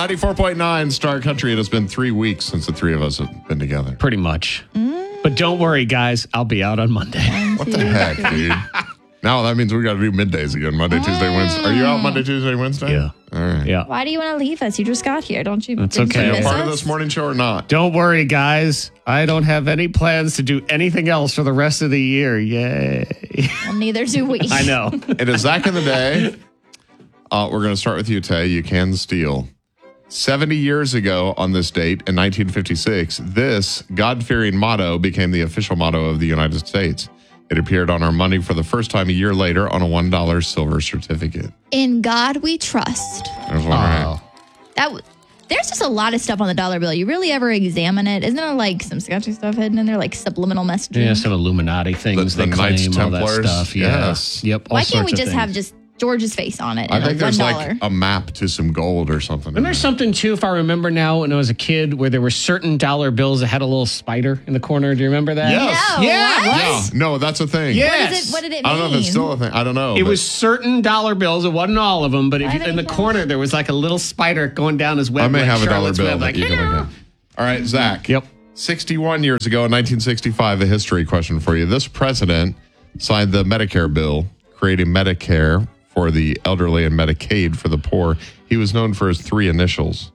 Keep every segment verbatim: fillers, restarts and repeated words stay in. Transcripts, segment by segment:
ninety-four point nine Star Country. It has been three weeks since the three of us have been together. Pretty much. Mm. But don't worry, guys. I'll be out on Monday. What the heck, dude? Now that means we got to do middays again. Monday, Tuesday, Wednesday. Are you out Monday, Tuesday, Wednesday? Yeah. All right. Yeah. Why do you want to leave us? You just got here. Don't you? That's didn't okay. you Are you miss a part of us? this morning show or not? Don't worry, guys. I don't have any plans to do anything else for the rest of the year. Yay. Well, neither do we. I know. It is Zach in the Day. Uh, we're going to start with you, Tay. You can steal. seventy years ago on this date in nineteen fifty-six, this God-fearing motto became the official motto of the United States. It appeared on our money for the first time a year later on a one dollar silver certificate. In God we trust. There's one right. Oh. That w- There's just a lot of stuff on the dollar bill. You really ever examine it? Isn't there like some sketchy stuff hidden in there, like subliminal messaging? Yeah, some Illuminati things The- they the claim, Knights all that Templars, stuff. Yeah. yes. Yep. All Why can't we sorts of just have things. just George's face on it? I and think a there's one like dollar? a map to some gold or something. And there's something, too, if I remember now, when I was a kid, where there were certain dollar bills that had a little spider in the corner. Do you remember that? Yes. No, Yeah, what? right. Yeah. No, that's a thing. Yeah. What, is Yes. it, what did it mean? I don't know if it's still a thing. I don't know. It but- was certain dollar bills. It wasn't all of them, but if Why you, did in the it go? corner, there was like a little spider going down his web. I may like have a dollar Charlotte's bill Web, that like, you can "Hello." look at. All right, Zach. Yep. sixty-one years ago in nineteen sixty-five, a history question for you. This president signed the Medicare bill, creating Medicare for the elderly and Medicaid for the poor. He was known for his three initials.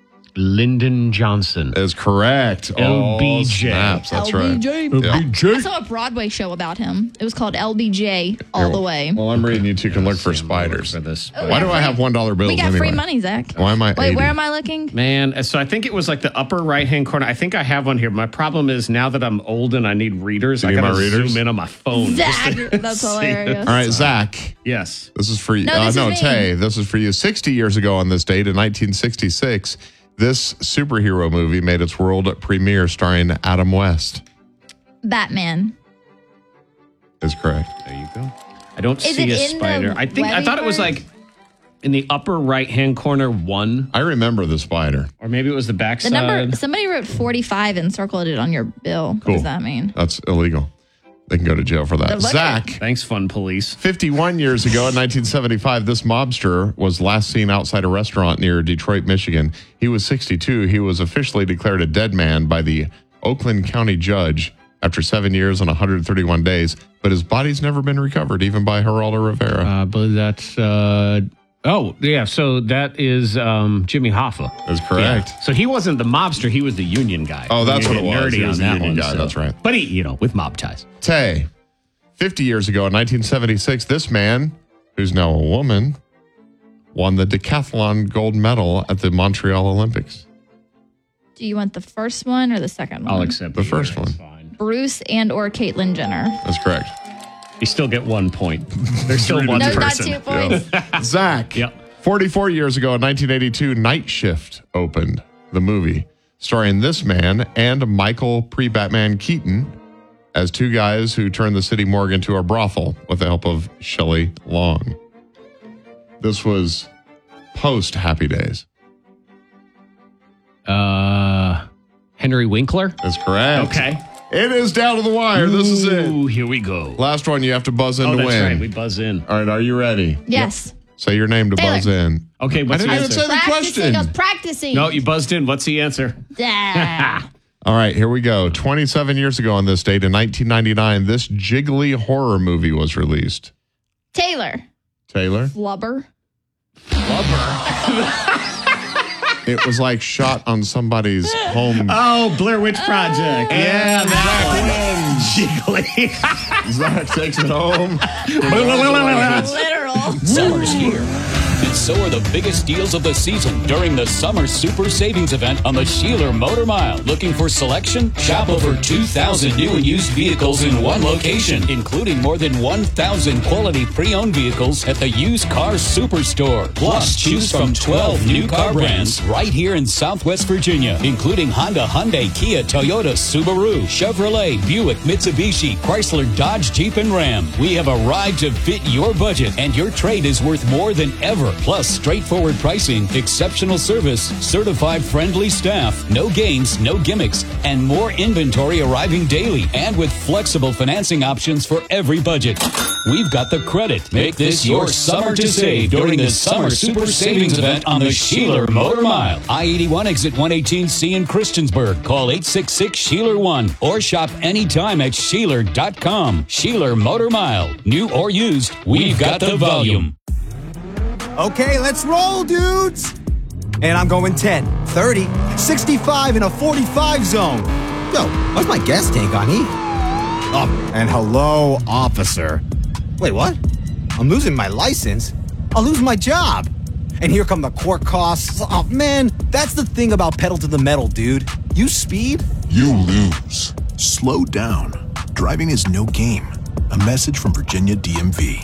Lyndon Johnson. Is correct. L B J. Oh, snaps. That's L B J. right. Yeah. I saw a Broadway show about him. It was called L B J all Here, the way. Well, I'm reading you two can look for spiders. For this. Oh, Why yeah, do I free- have one dollar bills We got anyway? free money, Zach. Why am I Wait, eighty? where am I looking? Man, so I think it was like the upper right-hand corner. I think I have one here. My problem is now that I'm old and I need readers, You I need gotta my readers? zoom in on my phone. just Zach, to that's see hilarious. All right, Zach. Yes. This is for you. No, uh, this no, is me. Tay, this is for you. sixty years ago on this date in nineteen sixty-six, this superhero movie made its world premiere starring Adam West. Batman. Is correct. There you go. I don't Is see it a in the spider. I think I webby thought it was part? like in the upper right-hand corner one, I remember the spider. or maybe it was the The backside. number, somebody wrote forty-five and circled it on your bill. What Cool. does that mean? That's illegal. They can go to jail for that. Look at- Zach, Thanks, fun police. fifty-one years ago in nineteen seventy-five, this mobster was last seen outside a restaurant near Detroit, Michigan. He was sixty-two. He was officially declared a dead man by the Oakland County judge after seven years and one hundred thirty-one days, but his body's never been recovered, even by Geraldo Rivera. Uh, I believe that's. Uh, oh, yeah. So that is um, Jimmy Hoffa. That's correct. Yeah. So he wasn't the mobster; he was the union guy. Oh, that's You what it get was. Nerdy He was on the that union one. guy, so- that's right. But he, you know, with mob ties. Tay, fifty years ago in nineteen seventy-six, this man, who's now a woman, won the decathlon gold medal at the Montreal Olympics. Do you want the first one or the second one? I'll accept The either, first it's one. Fine. Bruce and or Caitlyn Jenner. That's correct. You still get one point. There's still one No, not person. two points. Zach, Yep. forty-four years ago in nineteen eighty-two, Night Shift opened, the movie, starring this man and Michael pre-Batman Keaton as two guys who turned the city morgue into a brothel with the help of Shelley Long. This was post Happy Days. Uh, Henry Winkler. That's correct. Okay. It is down to the wire. This is it. Ooh, here we go. Last one, you have to buzz in Oh, to that's win. right. We buzz in. All right, are you ready? Yes. Say your name to Taylor. buzz in. Okay, what's I the didn't even answer? say the Practicing. question. I was practicing. No, you buzzed in. What's the answer? Ah. All right, here we go. twenty-seven years ago on this date in nineteen ninety-nine, this jiggly horror movie was released. Taylor. Taylor? Flubber. It was like shot on somebody's home. Oh, Blair Witch Project. Yeah, that one. Jiggly. Zach takes it home. Literal. Summer's here, and so are the biggest deals of the season during the Summer Super Savings Event on the Sheeler Motor Mile. Looking for selection? Shop over two thousand new and used vehicles in one location, including more than one thousand quality pre-owned vehicles at the Used Car Superstore. Plus, choose from twelve new car brands right here in Southwest Virginia, including Honda, Hyundai, Kia, Toyota, Subaru, Chevrolet, Buick, Mitsubishi, Chrysler, Dodge, Jeep, and Ram. We have a ride to fit your budget, and your trade is worth more than ever. Plus, straightforward pricing, exceptional service, certified friendly staff, no games, no gimmicks, and more inventory arriving daily, and with flexible financing options for every budget. We've got the credit. Make this your summer to save during the Summer Super Savings Event on the Sheeler Motor Mile. I eighty-one exit one eighteen C in Christiansburg. Call eight six six, Sheeler one or shop anytime at Sheeler dot com. Sheeler Motor Mile. New or used, we've got the volume. Okay, let's roll, dudes. And I'm going ten, thirty, sixty-five in a forty-five zone. Yo, what's my gas tank on E? Oh, and hello, officer. Wait, what? I'm losing my license. I'll lose my job. And here come the court costs. Oh, man, that's the thing about pedal to the metal, dude. You speed, you lose. Slow down. Driving is no game. A message from Virginia D M V.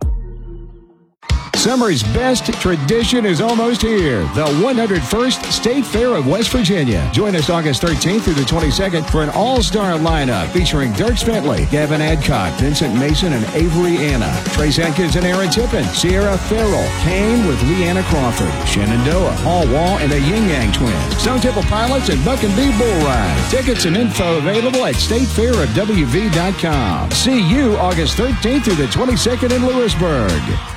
Summer's best tradition is almost here. The one hundred first State Fair of West Virginia. Join us August thirteenth through the twenty-second for an all-star lineup featuring Dirk Bentley, Gavin Adcock, Vincent Mason, and Avery Anna, Trace Atkins and Aaron Tippin, Sierra Farrell, Kane with Leanna Crawford, Shenandoah, Paul Wall, and the Yin Yang Twins, Stone Temple Pilots, and Buck and Bee Bull Ride. Tickets and info available at state fair of w v dot com. See you August thirteenth through the twenty-second in Lewisburg.